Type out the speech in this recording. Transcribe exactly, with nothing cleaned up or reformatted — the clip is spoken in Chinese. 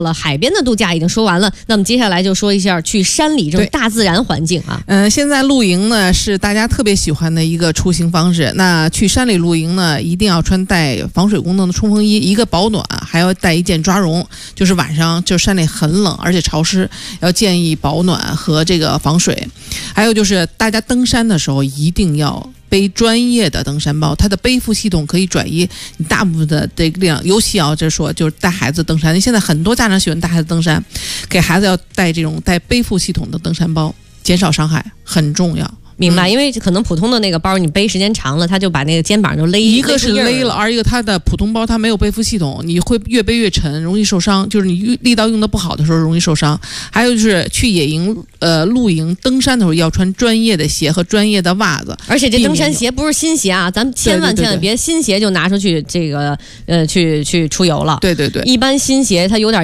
了海边的度假已经说完了，那么接下来就说一下去山里这种大自然环境啊。 嗯、呃，现在露营呢是大家特别喜欢的一个出行方式。那去山里露营呢，一定要穿带防水功能的冲锋衣，一个保暖，还要带一件抓绒。就是晚上就山里很冷而且潮湿，要建议保暖和这个防水。还有就是大家登山的时候一定要背专业的登山包，它的背负系统可以转移你大部分的这个力量，尤其要这说就是带孩子登山。现在很多家长喜欢带孩子登山，给孩子要带这种带背负系统的登山包，减少伤害很重要。 明白，因为可能普通的那个包你背时间长了，它就把那个肩膀就勒一个是勒了， 而一个它的普通包它没有背负系统，你会越背越沉，容易受伤。就是你力道用的不好的时候容易受伤。还有就是去野营、呃露营、登山的时候要穿专业的鞋和专业的袜子， 而且这登山鞋不是新鞋啊，咱们千万千万别新鞋就拿出去这个呃去去出游了。 对对对， 一般新鞋它有点